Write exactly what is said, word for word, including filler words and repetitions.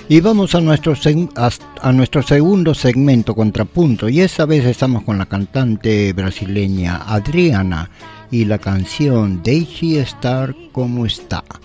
Y vamos a nuestro, seg- a, a nuestro segundo segmento, Contrapunto, y esta vez estamos con la cantante brasileña Adriana y la canción Deixe Estar Como Está.